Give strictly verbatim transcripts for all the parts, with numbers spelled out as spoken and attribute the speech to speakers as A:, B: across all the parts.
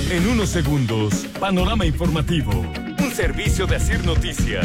A: En unos segundos, Panorama Informativo, un servicio de Asir Noticias.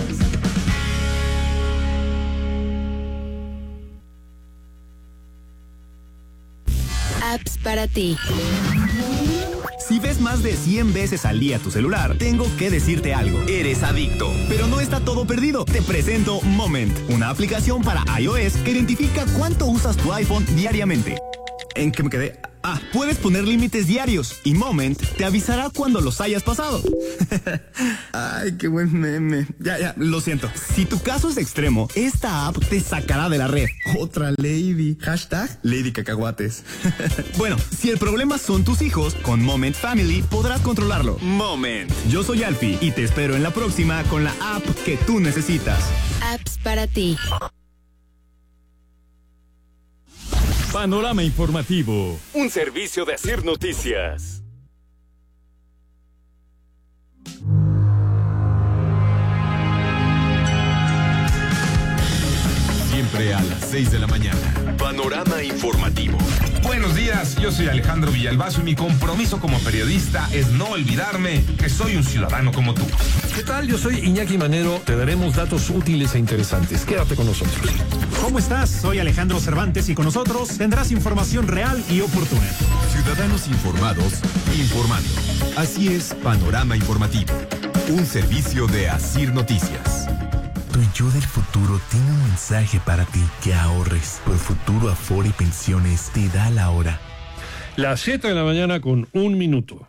B: Apps para ti.
C: Si ves más de cien veces al día tu celular, tengo que decirte algo. Eres adicto. Pero no está todo perdido. Te presento Moment, una aplicación para iOS que identifica cuánto usas tu iPhone diariamente. ¿En qué me quedé? Ah, puedes poner límites diarios y Moment te avisará cuando los hayas pasado. Ay, qué buen meme. Ya, ya, lo siento. Si tu caso es extremo, esta app te sacará de la red. Otra lady. Hashtag Lady Cacahuates. Bueno, si el problema son tus hijos, con Moment Family podrás controlarlo. Moment. Yo soy Alfie y te espero en la próxima con la app que tú necesitas.
B: Apps para ti.
A: Panorama Informativo, un servicio de Asir Noticias. Siempre a las seis de la mañana. Panorama Informativo.
D: Buenos días, yo soy Alejandro Villalbazo y mi compromiso como periodista es no olvidarme que soy un ciudadano como tú.
E: ¿Qué tal? Yo soy Iñaki Manero. Te daremos datos útiles e interesantes. Quédate con nosotros.
F: ¿Cómo estás? Soy Alejandro Cervantes y con nosotros tendrás información real y oportuna.
G: Ciudadanos informados, informando. Así es Panorama Informativo, un servicio de Asir Noticias.
H: Tu yo del futuro tiene un mensaje para ti: que ahorres. Por Futuro Afore y Pensiones te da la hora.
E: Las siete de la mañana con un minuto.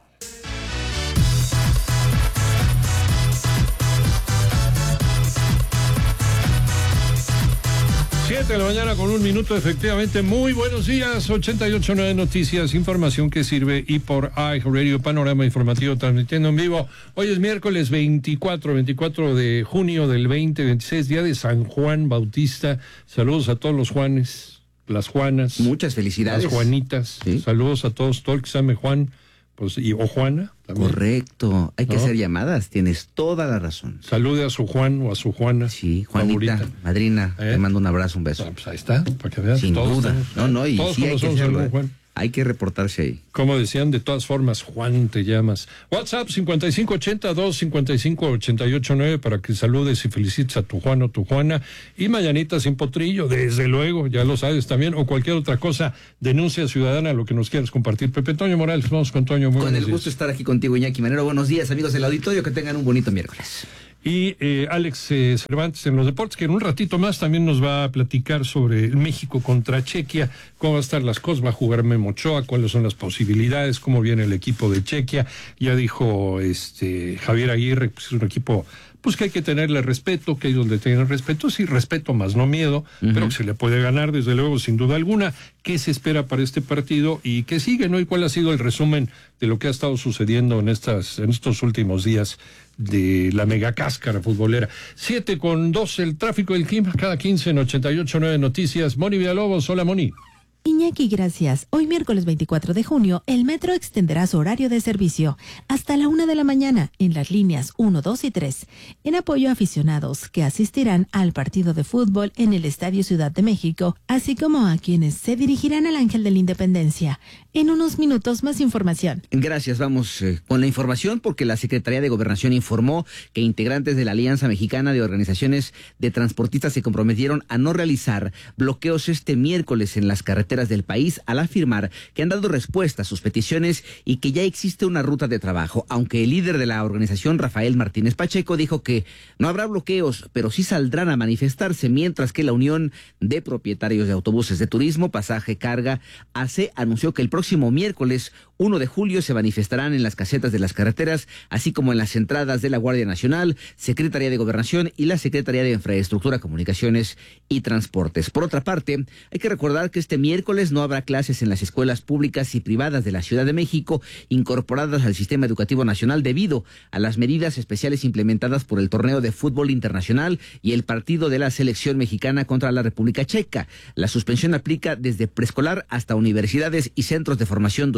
E: siete de la mañana con un minuto, efectivamente. Muy buenos días. ochenta y ocho punto nueve Noticias, información que sirve, y por iHeartRadio, Panorama Informativo, transmitiendo en vivo. Hoy es miércoles veinticuatro de junio del veinte veintiséis, día de San Juan Bautista. Saludos a todos los Juanes, las Juanas.
I: Muchas felicidades.
E: Las Juanitas. ¿Sí? Saludos a todos, todo el que se llame Juan, pues, y, o Juana. También.
I: Correcto, hay que
E: ¿No?
I: hacer llamadas, tienes toda la razón.
E: Salude a su Juan o a su Juana.
I: Sí, Juanita,
E: favorita.
I: madrina,
E: ¿Eh?
I: te mando un abrazo, un beso.
E: Ah, pues ahí está, para que veas.
I: Sin
E: todos
I: duda.
E: Estamos,
I: no, no, y
E: todos
I: sí hay que
E: conocemos a
I: hacerlo,
E: algún
I: ¿eh?
E: Juan.
I: Hay que reportarse ahí.
E: Como decían, de todas formas, Juan te llamas. WhatsApp cincuenta y cinco ochenta dos cincuenta y cinco ochenta y ocho nueve para que saludes y felicites a tu Juan o tu Juana. Y mañanita sin potrillo, desde luego, ya lo sabes también, o cualquier otra cosa, denuncia ciudadana, lo que nos quieras compartir. Pepe Toño Morales, vamos con Toño. Muy
I: con el
E: días.
I: gusto de estar aquí contigo, Iñaki Manero. Buenos días, amigos del auditorio, que tengan un bonito miércoles.
E: Y eh, Alex eh, Cervantes en los deportes, que en un ratito más también nos va a platicar sobre el México contra Chequia, cómo va a estar las cosas, va a jugar Memo Ochoa, cuáles son las posibilidades, cómo viene el equipo de Chequia. Ya dijo este Javier Aguirre, pues es un equipo pues que hay que tenerle respeto, que ellos le tengan respeto, sí, respeto más no miedo, uh-huh. pero que se le puede ganar desde luego sin duda alguna. ¿Qué se espera para este partido y qué sigue, no? ¿Y cuál ha sido el resumen de lo que ha estado sucediendo en estas en estos últimos días de la mega cáscara futbolera? Siete con dos, el tráfico del clima cada quince en ochenta y ocho punto nueve Noticias. Moni Villalobos, hola Moni.
J: Iñaki, gracias. Hoy miércoles veinticuatro de junio, el metro extenderá su horario de servicio hasta la una de la mañana en las líneas uno, dos y tres, en apoyo a aficionados que asistirán al partido de fútbol en el Estadio Ciudad de México, así como a quienes se dirigirán al Ángel de la Independencia. En unos minutos, más información.
I: Gracias, vamos eh, con la información, porque la Secretaría de Gobernación informó que integrantes de la Alianza Mexicana de Organizaciones de Transportistas se comprometieron a no realizar bloqueos este miércoles en las carreteras del país, al afirmar que han dado respuesta a sus peticiones y que ya existe una ruta de trabajo, aunque el líder de la organización, Rafael Martínez Pacheco, dijo que no habrá bloqueos, pero sí saldrán a manifestarse, mientras que la Unión de Propietarios de Autobuses de Turismo, Pasaje Carga, A C, anunció que el próximo miércoles uno de julio se manifestarán en las casetas de las carreteras, así como en las entradas de la Guardia Nacional, Secretaría de Gobernación y la Secretaría de Infraestructura, Comunicaciones y Transportes. Por otra parte, hay que recordar que este miércoles no habrá clases en las escuelas públicas y privadas de la Ciudad de México incorporadas al Sistema Educativo Nacional debido a las medidas especiales implementadas por el Torneo de Fútbol Internacional y el partido de la Selección Mexicana contra la República Checa. La suspensión aplica desde preescolar hasta universidades y centros de formación docente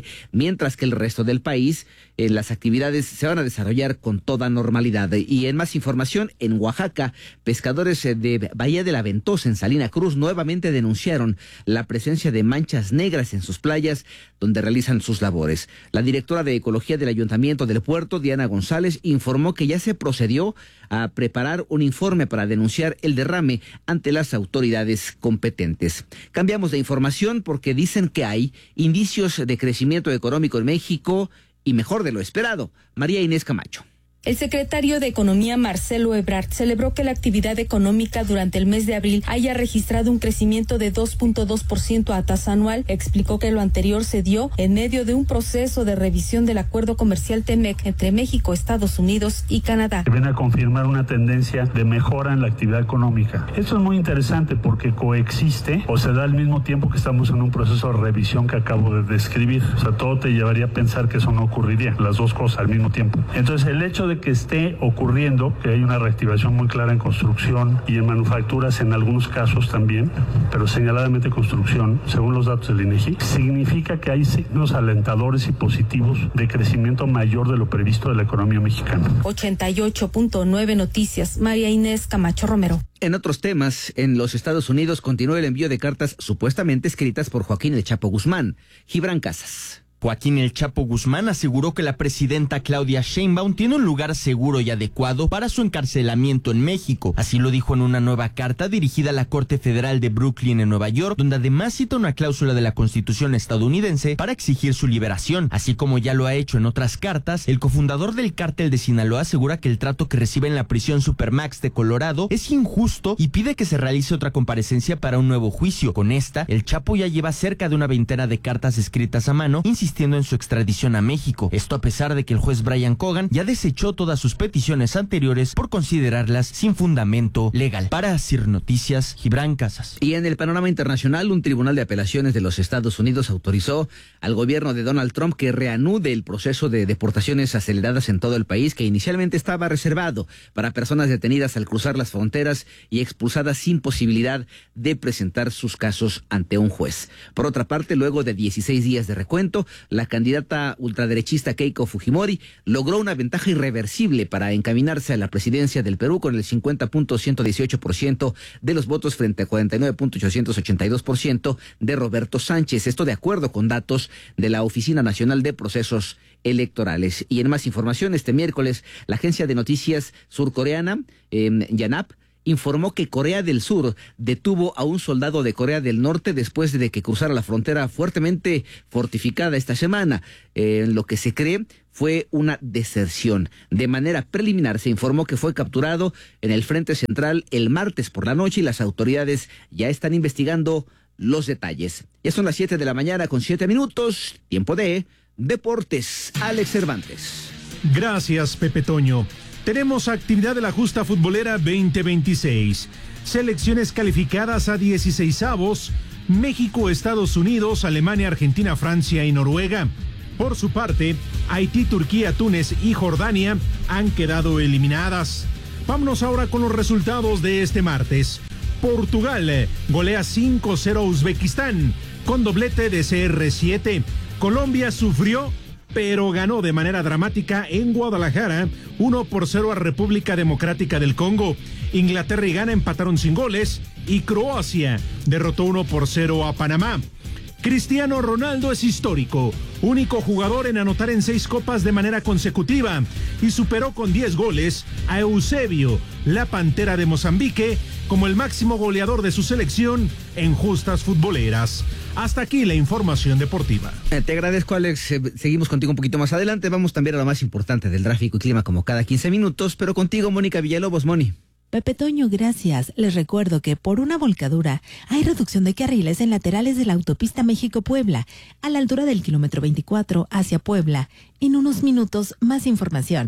I: mientras que el resto del país, eh, las actividades se van a desarrollar con toda normalidad. Y en más información, en Oaxaca, pescadores de Bahía de la Ventosa, en Salina Cruz, nuevamente denunciaron la presencia de manchas negras en sus playas donde realizan sus labores. La directora de Ecología del Ayuntamiento del Puerto, Diana González, informó que ya se procedió a preparar un informe para denunciar el derrame ante las autoridades competentes. Cambiamos de información porque dicen que hay indicios de crecimiento económico en México y mejor de lo esperado. María Inés Camacho.
K: El secretario de Economía, Marcelo Ebrard, celebró que la actividad económica durante el mes de abril haya registrado un crecimiento de dos punto dos por ciento a tasa anual. Explicó que lo anterior se dio en medio de un proceso de revisión del acuerdo comercial TEMEC entre México, Estados Unidos y Canadá.
L: Viene a confirmar una tendencia de mejora en la actividad económica. Esto es muy interesante porque coexiste o se da al mismo tiempo que estamos en un proceso de revisión que acabo de describir. O sea, todo te llevaría a pensar que eso no ocurriría, las dos cosas al mismo tiempo. Entonces, el hecho de que esté ocurriendo, que hay una reactivación muy clara en construcción y en manufacturas en algunos casos también, pero señaladamente construcción, según los datos del INEGI, significa que hay signos alentadores y positivos de crecimiento mayor de lo previsto de la economía mexicana.
K: ochenta y ocho punto nueve Noticias, María Inés Camacho Romero.
I: En otros temas, en los Estados Unidos continúa el envío de cartas supuestamente escritas por Joaquín El Chapo Guzmán. Gibran Casas.
M: Joaquín El Chapo Guzmán aseguró que la presidenta Claudia Sheinbaum tiene un lugar seguro y adecuado para su encarcelamiento en México. Así lo dijo en una nueva carta dirigida a la Corte Federal de Brooklyn en Nueva York, donde además cita una cláusula de la Constitución estadounidense para exigir su liberación. Así como ya lo ha hecho en otras cartas, el cofundador del cártel de Sinaloa asegura que el trato que recibe en la prisión Supermax de Colorado es injusto y pide que se realice otra comparecencia para un nuevo juicio. Con esta, el Chapo ya lleva cerca de una veintena de cartas escritas a mano, insistiendo en su extradición a México. Esto a pesar de que el juez Brian Cogan ya desechó todas sus peticiones anteriores por considerarlas sin fundamento legal. Para Asir Noticias, Gibran Casas.
I: Y en el panorama internacional, un tribunal de apelaciones de los Estados Unidos autorizó al gobierno de Donald Trump que reanude el proceso de deportaciones aceleradas en todo el país, que inicialmente estaba reservado para personas detenidas al cruzar las fronteras y expulsadas sin posibilidad de presentar sus casos ante un juez. Por otra parte, luego de dieciséis días de recuento, la candidata ultraderechista Keiko Fujimori logró una ventaja irreversible para encaminarse a la presidencia del Perú con el cincuenta punto ciento dieciocho por ciento de los votos frente a cuarenta y nueve punto ochocientos ochenta y dos por ciento de Roberto Sánchez. Esto de acuerdo con datos de la Oficina Nacional de Procesos Electorales. Y en más información, este miércoles, la agencia de noticias surcoreana, eh, Yonhap, informó que Corea del Sur detuvo a un soldado de Corea del Norte después de que cruzara la frontera fuertemente fortificada esta semana. Eh, lo que se cree fue una deserción. De manera preliminar se informó que fue capturado en el Frente Central el martes por la noche y las autoridades ya están investigando los detalles. Ya son las siete de la mañana con siete minutos, tiempo de Deportes. Alex Cervantes.
F: Gracias, Pepe Toño. Tenemos actividad de la justa futbolera veinte veintiséis. Selecciones calificadas a dieciseisavos. México, Estados Unidos, Alemania, Argentina, Francia y Noruega. Por su parte, Haití, Turquía, Túnez y Jordania han quedado eliminadas. Vámonos ahora con los resultados de este martes. Portugal golea cinco cero a Uzbekistán con doblete de C R siete. Colombia sufrió, pero ganó de manera dramática en Guadalajara, uno por cero a República Democrática del Congo. Inglaterra y Ghana empataron sin goles y Croacia derrotó uno por cero a Panamá. Cristiano Ronaldo es histórico, único jugador en anotar en seis copas de manera consecutiva y superó con diez goles a Eusebio, la Pantera de Mozambique, como el máximo goleador de su selección en justas futboleras. Hasta aquí la información deportiva.
I: Eh, te agradezco, Alex. Eh, seguimos contigo un poquito más adelante. Vamos también a lo más importante del tráfico y clima como cada quince minutos, pero contigo, Mónica Villalobos. Moni.
J: Pepe Toño, gracias. Les recuerdo que por una volcadura hay reducción de carriles en laterales de la autopista México-Puebla, a la altura del kilómetro veinticuatro hacia Puebla. En unos minutos, más información.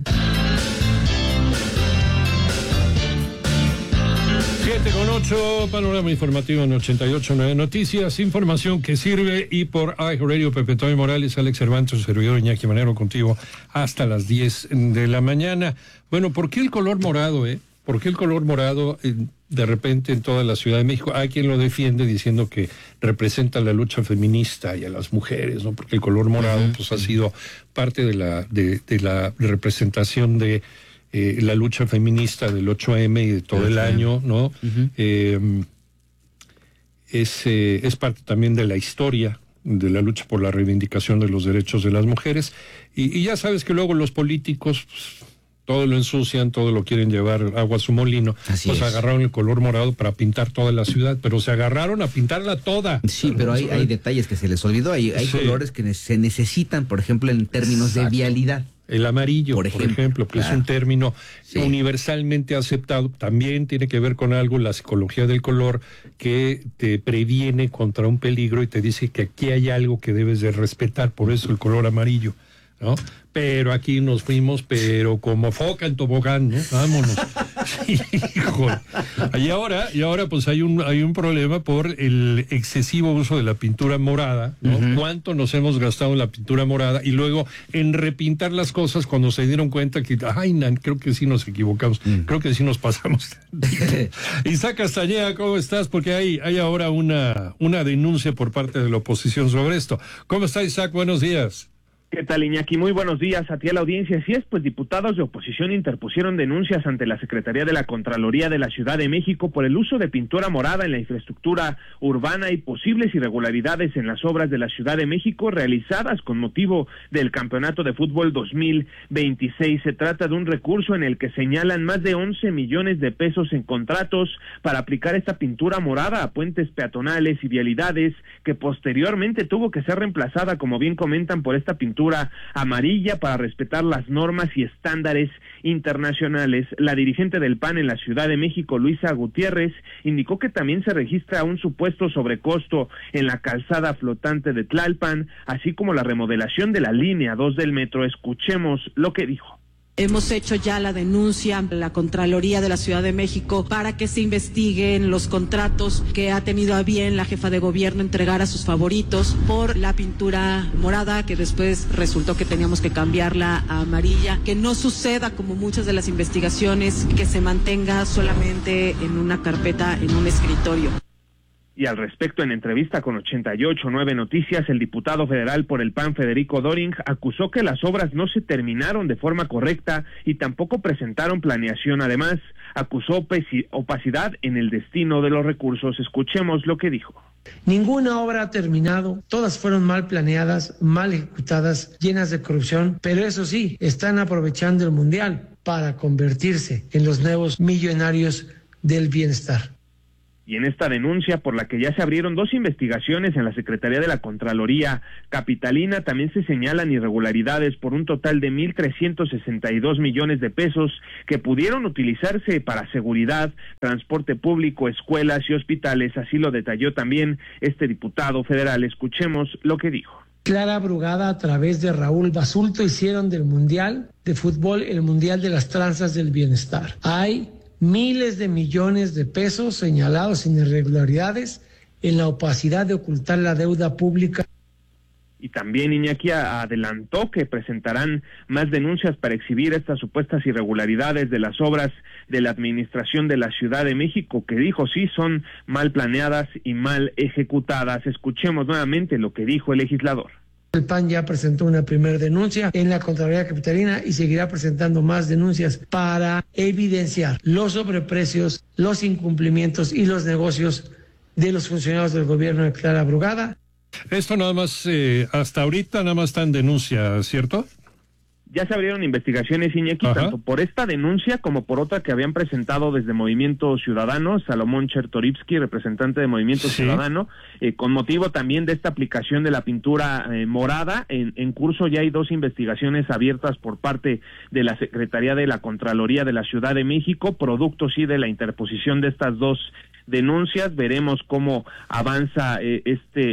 E: siete con ocho, panorama informativo en ochenta y ocho punto nueve Noticias, información que sirve, y por iHeartRadio, Pepe Toño Morales, Alex Cervantes, servidor Iñaki Manero contigo hasta las diez de la mañana. Bueno, ¿por qué el color morado, eh? ¿Por qué el color morado eh, de repente en toda la Ciudad de México? Hay quien lo defiende diciendo que representa la lucha feminista y a las mujeres, ¿no? Porque el color morado uh-huh. pues ha sido parte de la de, de la representación de eh, la lucha feminista del ocho eme y de todo el año, ¿no? Uh-huh. Eh, es, eh, es parte también de la historia de la lucha por la reivindicación de los derechos de las mujeres. Y, y ya sabes que luego los políticos... Pues, todo lo ensucian, todo lo quieren llevar agua a su molino. Así pues es. Agarraron el color morado para pintar toda la ciudad, pero se agarraron a pintarla toda.
I: Sí, pero hay, hay detalles que se les olvidó, hay, hay sí. colores que se necesitan, por ejemplo, en términos Exacto. de vialidad.
E: El amarillo, por ejemplo, por ejemplo que claro. es un término sí. universalmente aceptado, también tiene que ver con algo, la psicología del color, que te previene contra un peligro y te dice que aquí hay algo que debes de respetar, por eso el color amarillo, ¿no? Pero aquí nos fuimos, pero como foca en tobogán, ¿no? Vámonos. Híjole. Y ahora, y ahora pues hay un hay un problema por el excesivo uso de la pintura morada, ¿no? Uh-huh. ¿Cuánto nos hemos gastado en la pintura morada? Y luego en repintar las cosas cuando se dieron cuenta que, ay, nan, creo que sí nos equivocamos, uh-huh. creo que sí nos pasamos. Isaac Castañeda, ¿cómo estás? Porque hay, hay ahora una, una denuncia por parte de la oposición sobre esto. ¿Cómo está, Isaac? Buenos días.
N: ¿Qué tal, Iñaki? Muy buenos días a ti, a la audiencia. Así es, pues diputados de oposición interpusieron denuncias ante la Secretaría de la Contraloría de la Ciudad de México por el uso de pintura morada en la infraestructura urbana y posibles irregularidades en las obras de la Ciudad de México realizadas con motivo del Campeonato de Fútbol dos mil veintiséis. Se trata de un recurso en el que señalan más de once millones de pesos en contratos para aplicar esta pintura morada a puentes peatonales y vialidades, que posteriormente tuvo que ser reemplazada, como bien comentan, por esta pintura amarilla para respetar las normas y estándares internacionales. La dirigente del P A N en la Ciudad de México, Luisa Gutiérrez, indicó que también se registra un supuesto sobrecosto en la calzada flotante de Tlalpan, así como la remodelación de la línea dos del metro. Escuchemos lo que dijo.
O: Hemos hecho ya la denuncia a la Contraloría de la Ciudad de México para que se investiguen los contratos que ha tenido a bien la jefa de gobierno entregar a sus favoritos por la pintura morada, que después resultó que teníamos que cambiarla a amarilla. Que no suceda como muchas de las investigaciones, que se mantenga solamente en una carpeta, en un escritorio.
N: Y al respecto, en entrevista con ochenta y ocho nueve Noticias, el diputado federal por el P A N, Federico Doring, acusó que las obras no se terminaron de forma correcta y tampoco presentaron planeación. Además, acusó opacidad en el destino de los recursos. Escuchemos lo que dijo.
P: Ninguna obra ha terminado, todas fueron mal planeadas, mal ejecutadas, llenas de corrupción, pero eso sí, están aprovechando el Mundial para convertirse en los nuevos millonarios del bienestar.
N: Y en esta denuncia, por la que ya se abrieron dos investigaciones en la Secretaría de la Contraloría Capitalina, también se señalan irregularidades por un total de mil trescientos sesenta y dos millones de pesos que pudieron utilizarse para seguridad, transporte público, escuelas y hospitales. Así lo detalló también este diputado federal. Escuchemos lo que dijo.
P: Clara Brugada, a través de Raúl Basulto, hicieron del Mundial de Fútbol el Mundial de las Tranzas del Bienestar. Hay miles de millones de pesos señalados en irregularidades, en la opacidad de ocultar la deuda pública.
N: Y también Iñaki adelantó que presentarán más denuncias para exhibir estas supuestas irregularidades de las obras de la administración de la Ciudad de México, que dijo sí son mal planeadas y mal ejecutadas. Escuchemos nuevamente lo que dijo el legislador.
P: El P A N ya presentó una primera denuncia en la Contraloría Capitalina y seguirá presentando más denuncias para evidenciar los sobreprecios, los incumplimientos y los negocios de los funcionarios del gobierno de Clara Brugada.
E: Esto nada más, eh, hasta ahorita nada más está en denuncia, ¿cierto?
N: Ya se abrieron investigaciones, Iñaki, Ajá. tanto por esta denuncia como por otra que habían presentado desde Movimiento Ciudadano, Salomón Chertorivsky, representante de Movimiento sí. Ciudadano, eh, con motivo también de esta aplicación de la pintura eh, morada. En, en curso ya hay dos investigaciones abiertas por parte de la Secretaría de la Contraloría de la Ciudad de México, producto sí de la interposición de estas dos denuncias. Veremos cómo avanza eh, este, este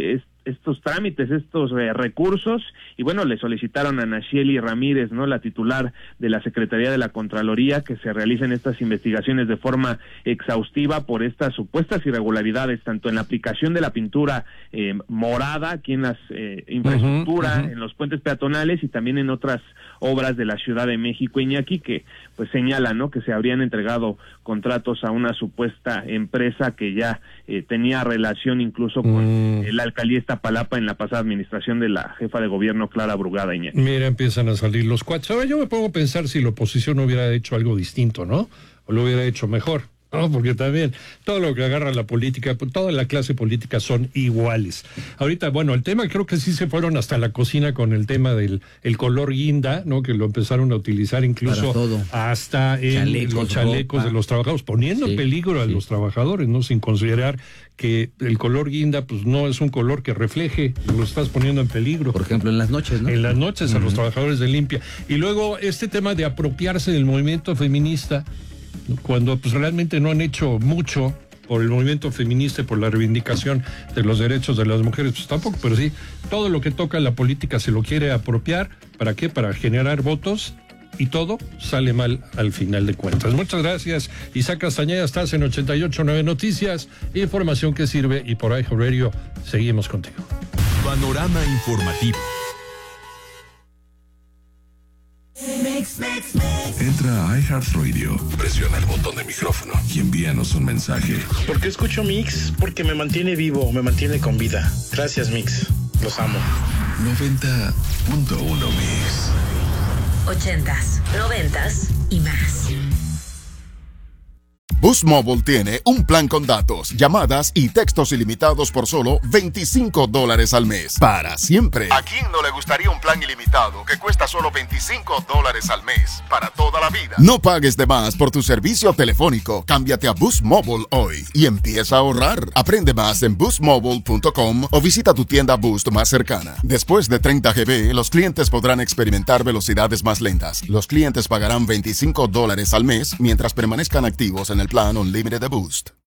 N: estos trámites, estos eh, recursos, y bueno, le solicitaron a Nacheli Ramírez, ¿no?, la titular de la Secretaría de la Contraloría, que se realicen estas investigaciones de forma exhaustiva por estas supuestas irregularidades, tanto en la aplicación de la pintura eh, morada, aquí en las eh, infraestructura, uh-huh, uh-huh. en los puentes peatonales y también en otras obras de la Ciudad de México, Iñaki, que pues señala, ¿no?, que se habrían entregado contratos a una supuesta empresa que ya eh, tenía relación incluso con mm. la alcaldía Iztapalapa en la pasada administración de la jefa de gobierno Clara Brugada, Iñaki.
E: Mira, empiezan a salir los cuates. Ahora yo me pongo a pensar si la oposición hubiera hecho algo distinto, ¿no? O lo hubiera hecho mejor. No, porque también todo lo que agarra la política, toda la clase política son iguales. Ahorita, bueno, el tema creo que sí se fueron hasta la cocina con el tema del el color guinda, ¿no? Que lo empezaron a utilizar incluso hasta en chalecos, los chalecos ropa. de los trabajadores, poniendo sí, en peligro a sí. los trabajadores, ¿no? Sin considerar que el color guinda, pues no es un color que refleje, lo estás poniendo en peligro.
I: Por ejemplo, en las noches, ¿no?
E: En las noches uh-huh. a los trabajadores de limpia. Y luego este tema de apropiarse del movimiento feminista, cuando pues realmente no han hecho mucho por el movimiento feminista y por la reivindicación de los derechos de las mujeres, pues tampoco, pero sí, todo lo que toca la política se lo quiere apropiar. ¿Para qué? Para generar votos, y todo sale mal al final de cuentas. Muchas gracias, Isaac Castañeda, estás en ochenta y ocho punto nueve Noticias, información que sirve, y por iHeart Radio seguimos contigo.
G: Panorama informativo.
H: Entra a iHeartRadio, presiona el botón de micrófono y envíanos un mensaje.
Q: ¿Por qué escucho Mix? Porque me mantiene vivo, me mantiene con vida. Gracias, Mix. Los amo.
H: noventa punto uno Mix.
R: Ochentas, noventas y más.
S: Boost Mobile tiene un plan con datos, llamadas y textos ilimitados por solo veinticinco dólares al mes. Para siempre. ¿A quién no le gustaría un plan ilimitado que cuesta solo veinticinco dólares al mes? Para toda la vida. No pagues de más por tu servicio telefónico. Cámbiate a Boost Mobile hoy y empieza a ahorrar. Aprende más en boost mobile punto com o visita tu tienda Boost más cercana. Después de treinta gigabytes, los clientes podrán experimentar velocidades más lentas. Los clientes pagarán veinticinco dólares al mes mientras permanezcan activos en el plan Unlimited de Boost.